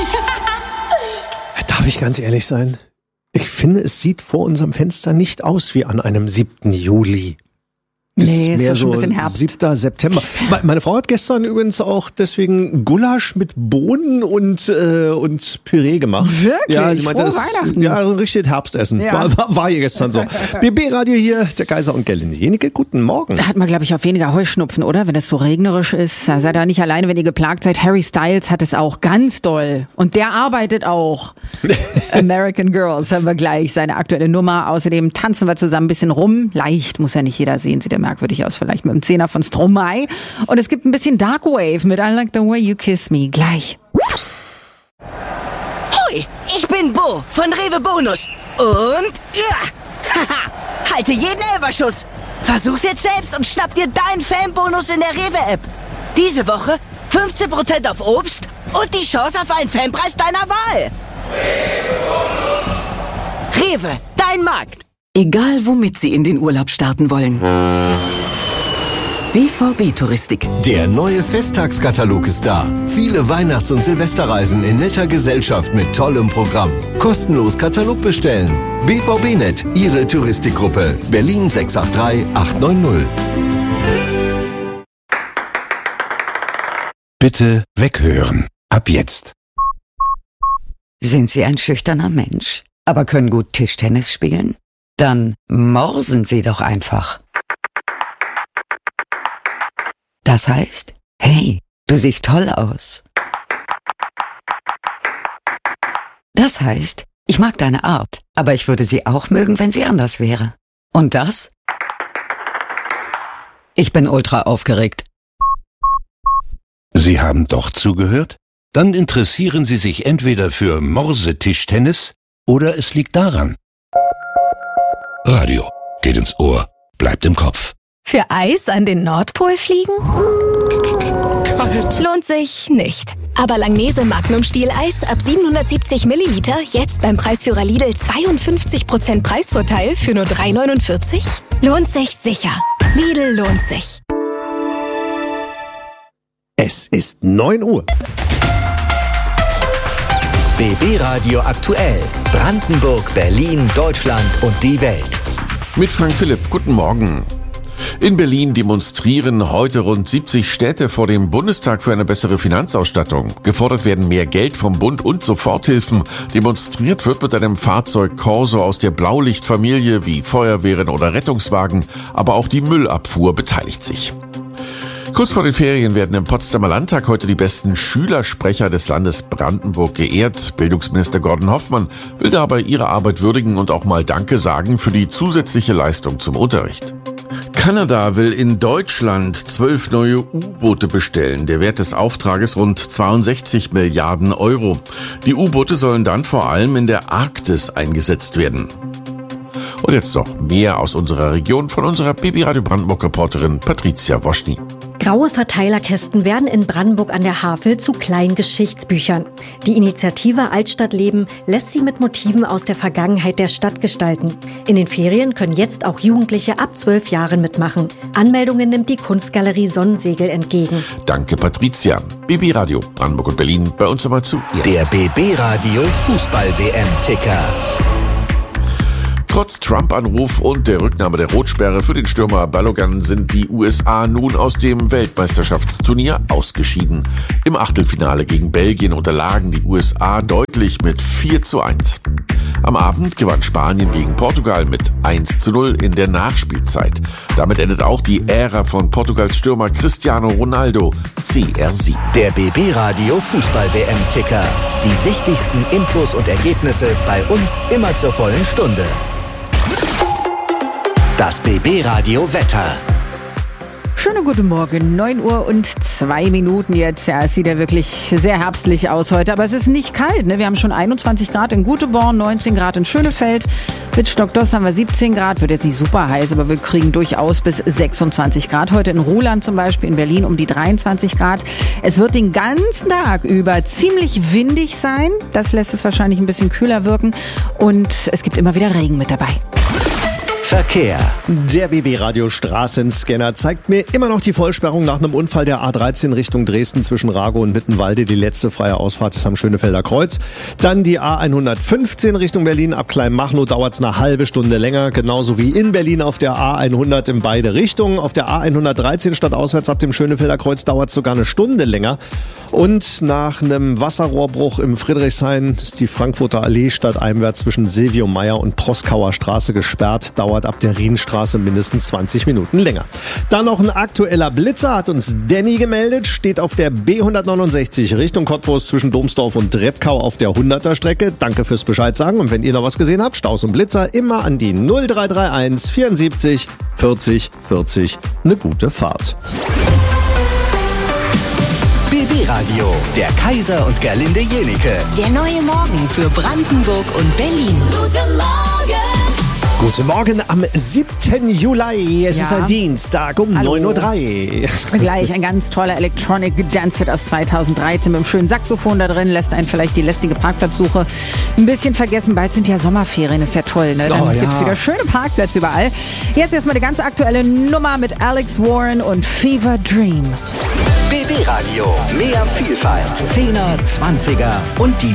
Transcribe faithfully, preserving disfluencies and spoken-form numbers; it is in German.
Darf ich ganz ehrlich sein? Ich finde, es sieht vor unserem Fenster nicht aus wie an einem siebten Juli. Das nee, ist mehr ist schon so ein bisschen Herbst. siebten September. Meine Frau hat gestern übrigens auch deswegen Gulasch mit Bohnen und, äh, und Püree gemacht. Wirklich? Ja, sie meinte, Frohe das, Weihnachten. ja, ein richtiges Herbstessen. Ja. War, war, war hier gestern so. B B-Radio hier, der Kaiser und Gerlinde Jenike. Guten Morgen. Da hat man, glaube ich, auch weniger Heuschnupfen, oder? Wenn es so regnerisch ist. Da seid ihr nicht alleine, wenn ihr geplagt seid. Harry Styles hat es auch ganz doll. Und der arbeitet auch. American Girls haben wir gleich, seine aktuelle Nummer. Außerdem tanzen wir zusammen ein bisschen rum. Leicht, muss ja nicht jeder sehen, sieht ja merkwürdig aus, vielleicht mit dem Zehner von Stromae. Und es gibt ein bisschen Dark Wave mit I Like the Way You Kiss Me. Gleich. Hoi, ich bin Bo von Rewe Bonus. Und ja, haha, halte jeden Elferschuss. Versuch's jetzt selbst und schnapp dir deinen Fanbonus in der Rewe-App. Diese Woche fünfzehn Prozent auf Obst und die Chance auf einen Fanpreis deiner Wahl. Rewe, dein Markt. Egal womit Sie in den Urlaub starten wollen. B V B-Touristik. Der neue Festtagskatalog ist da. Viele Weihnachts- und Silvesterreisen in netter Gesellschaft mit tollem Programm. Kostenlos Katalog bestellen. B V B Punkt net, Ihre Touristikgruppe. Berlin sechs acht drei acht neun null. Bitte weghören. Ab jetzt. Sind Sie ein schüchterner Mensch, aber können gut Tischtennis spielen? Dann morsen Sie doch einfach. Das heißt, hey, du siehst toll aus. Das heißt, ich mag deine Art, aber ich würde sie auch mögen, wenn sie anders wäre. Und das? Ich bin ultra aufgeregt. Sie haben doch zugehört? Dann interessieren Sie sich entweder für Morsetischtennis oder es liegt daran. Radio geht ins Ohr, bleibt im Kopf. Für Eis an den Nordpol fliegen? Kalt. Lohnt sich nicht. Aber Langnese Magnum Stieleis ab siebenhundertsiebzig Milliliter jetzt beim Preisführer Lidl zweiundfünfzig Prozent Preisvorteil für nur drei neunundvierzig? Lohnt sich sicher. Lidl lohnt sich. Es ist neun Uhr. B B-Radio aktuell. Brandenburg, Berlin, Deutschland und die Welt. Mit Frank Philipp, guten Morgen. In Berlin demonstrieren heute rund siebzig Städte vor dem Bundestag für eine bessere Finanzausstattung. Gefordert werden mehr Geld vom Bund und Soforthilfen. Demonstriert wird mit einem Fahrzeug Corso aus der Blaulichtfamilie wie Feuerwehren oder Rettungswagen. Aber auch die Müllabfuhr beteiligt sich. Kurz vor den Ferien werden im Potsdamer Landtag heute die besten Schülersprecher des Landes Brandenburg geehrt. Bildungsminister Gordon Hoffmann will dabei ihre Arbeit würdigen und auch mal Danke sagen für die zusätzliche Leistung zum Unterricht. Kanada will in Deutschland zwölf neue U-Boote bestellen. Der Wert des Auftrages rund zweiundsechzig Milliarden Euro. Die U-Boote sollen dann vor allem in der Arktis eingesetzt werden. Und jetzt noch mehr aus unserer Region von unserer B B-Radio Brandenburg-Reporterin Patricia Woschny. Graue Verteilerkästen werden in Brandenburg an der Havel zu kleinen Geschichtsbüchern. Die Initiative Altstadtleben lässt sie mit Motiven aus der Vergangenheit der Stadt gestalten. In den Ferien können jetzt auch Jugendliche ab zwölf Jahren mitmachen. Anmeldungen nimmt die Kunstgalerie Sonnensegel entgegen. Danke, Patricia. B B-Radio Brandenburg und Berlin, bei uns einmal zu. Der B B-Radio Fußball-W M-Ticker. Trotz Trump-Anruf und der Rücknahme der Rotsperre für den Stürmer Balogun sind die U S A nun aus dem Weltmeisterschaftsturnier ausgeschieden. Im Achtelfinale gegen Belgien unterlagen die U S A deutlich mit vier zu eins. Am Abend gewann Spanien gegen Portugal mit eins zu null in der Nachspielzeit. Damit endet auch die Ära von Portugals Stürmer Cristiano Ronaldo, C R sieben. Der B B-Radio Fußball-W M-Ticker. Die wichtigsten Infos und Ergebnisse bei uns immer zur vollen Stunde. Das B B-Radio Wetter. Schönen guten Morgen, neun Uhr und zwei Minuten jetzt. Ja, es sieht ja wirklich sehr herbstlich aus heute, aber es ist nicht kalt. Ne? Wir haben schon einundzwanzig Grad in Guteborn, neunzehn Grad in Schönefeld. Mit Stockdoss haben wir siebzehn Grad, wird jetzt nicht super heiß, aber wir kriegen durchaus bis sechsundzwanzig Grad. Heute in Ruhland zum Beispiel, in Berlin um die dreiundzwanzig Grad. Es wird den ganzen Tag über ziemlich windig sein. Das lässt es wahrscheinlich ein bisschen kühler wirken und es gibt immer wieder Regen mit dabei. Verkehr. Der B B-Radio Straßenscanner zeigt mir immer noch die Vollsperrung nach einem Unfall der A dreizehn Richtung Dresden zwischen Ragow und Mittenwalde. Die letzte freie Ausfahrt ist am Schönefelder Kreuz. Dann die A hundertfünfzehn Richtung Berlin. Ab Kleinmachnow dauert es eine halbe Stunde länger. Genauso wie in Berlin auf der A hundert in beide Richtungen. Auf der A hundertdreizehn stadtauswärts ab dem Schönefelder Kreuz dauert es sogar eine Stunde länger. Und nach einem Wasserrohrbruch im Friedrichshain ist die Frankfurter Allee stadteinwärts zwischen Silvio Meyer und Proskauer Straße gesperrt. Dauert ab der Rienstraße mindestens zwanzig Minuten länger. Dann noch ein aktueller Blitzer, hat uns Danny gemeldet, steht auf der B hundertneunundsechzig Richtung Cottbus zwischen Domsdorf und Repkau auf der hunderter Strecke. Danke fürs Bescheid sagen und wenn ihr noch was gesehen habt, Staus und Blitzer immer an die null drei drei eins vierundsiebzig vierzig vierzig. Eine gute Fahrt. B B-Radio, der Kaiser und Gerlinde Jenike. Der neue Morgen für Brandenburg und Berlin. Guten Morgen! Guten Morgen am siebten Juli. Es Ja. ist ein Dienstag um Hallo. neun Uhr drei. Gleich ein ganz toller Electronic Dance Hit aus zweitausenddreizehn mit einem schönen Saxophon da drin, lässt einen vielleicht die lästige Parkplatzsuche ein bisschen vergessen. Bald sind ja Sommerferien, ist ja toll, ne? Dann Oh, ja. gibt's wieder schöne Parkplätze überall. Jetzt erstmal eine ganz aktuelle Nummer mit Alex Warren und Fever Dream. B B-Radio, mehr Vielfalt. Zehner, Zwanziger und die